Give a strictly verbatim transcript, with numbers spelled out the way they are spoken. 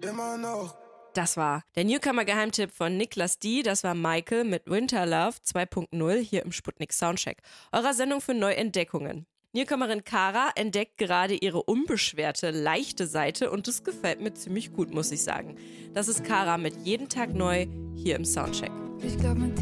immer noch. Das war der Newcomer-Geheimtipp von Niklas D. Das war Michael mit Winter Love zwei Punkt null hier im Sputnik Soundcheck, eurer Sendung für Neuentdeckungen. Newcomerin Kara entdeckt gerade ihre unbeschwerte, leichte Seite und das gefällt mir ziemlich gut, muss ich sagen. Das ist Kara mit Jeden Tag neu hier im Soundcheck. Ich glaub, mein